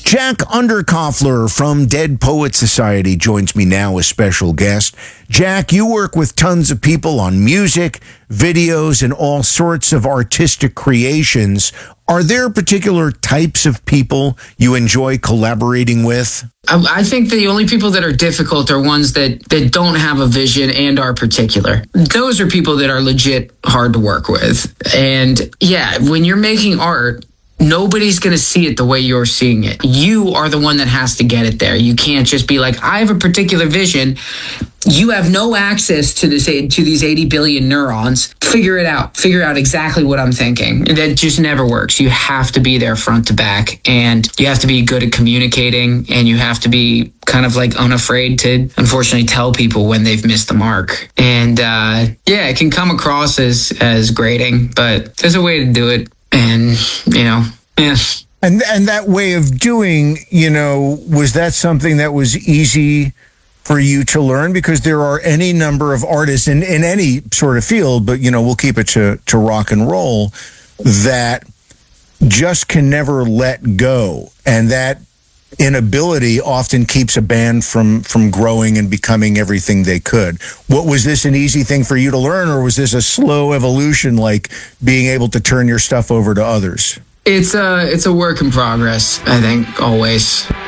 Jack Underkoffler from Dead Poets Society joins me now as special guest. Jack, you work with tons of people on music, videos, and all sorts of artistic creations. Are there particular types of people you enjoy collaborating with? I think the only people that are difficult are ones that don't have a vision and are particular. Those are people that are legit hard to work with. And yeah, when you're making art, nobody's going to see it the way you're seeing it. You are the one that has to get it there. You can't just be like, I have a particular vision. You have no access to these 80 billion neurons. Figure it out. Figure out exactly what I'm thinking. That just never works. You have to be there front to back, and you have to be good at communicating, and you have to be kind of like unafraid to, unfortunately, tell people when they've missed the mark. And yeah, it can come across as grating, but there's a way to do it. And, yeah. And that way of doing, was that something that was easy for you to learn? Because there are any number of artists in any sort of field, but, we'll keep it to rock and roll, that just can never let go. And that inability often keeps a band from growing and becoming everything they could. Was this an easy thing for you to learn, or was this a slow evolution, like being able to turn your stuff over to others? It's a work in progress, I think, always.